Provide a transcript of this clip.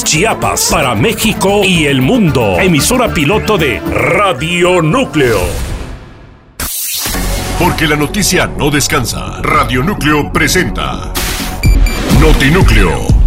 Chiapas, para México y el mundo. Emisora piloto de Radio Núcleo. Porque la noticia no descansa. Radio Núcleo presenta Notinúcleo.